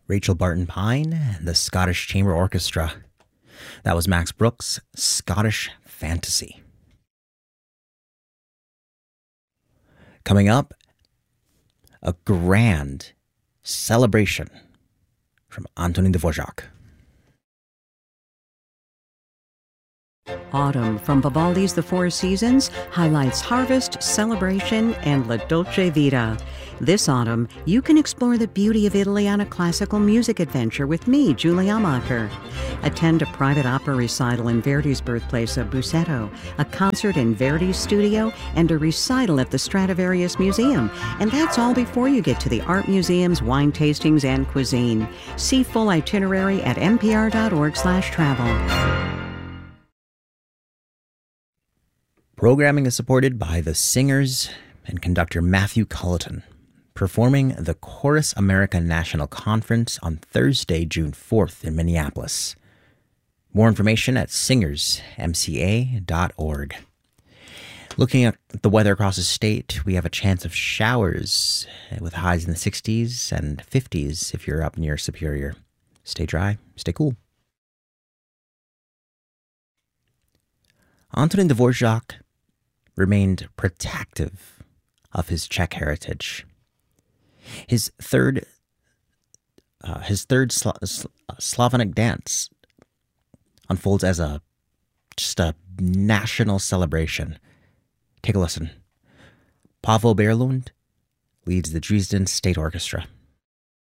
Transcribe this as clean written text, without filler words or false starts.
Rachel Barton Pine and the Scottish Chamber Orchestra. That was Max Brooks' Scottish Fantasy. Coming up, a grand celebration from Antonin Dvorak. Autumn from Vivaldi's The Four Seasons highlights harvest, celebration, and La Dolce Vita. This autumn, you can explore the beauty of Italy on a classical music adventure with me, Julie Amacher. Attend a private opera recital in Verdi's birthplace of Busseto, a concert in Verdi's studio, and a recital at the Stradivarius Museum. And that's all before you get to the art museums, wine tastings, and cuisine. See full itinerary at npr.org/travel. Programming is supported by the singers and conductor Matthew Culleton, performing the Chorus America National Conference on Thursday, June 4th in Minneapolis. More information at singersmca.org. Looking at the weather across the state, we have a chance of showers with highs in the 60s and 50s if you're up near Superior. Stay dry, stay cool. Antonin Dvorak remained protective of his Czech heritage. His third Slavonic dance unfolds as just a national celebration. Take a listen. Pavel Berlund leads the Dresden State Orchestra.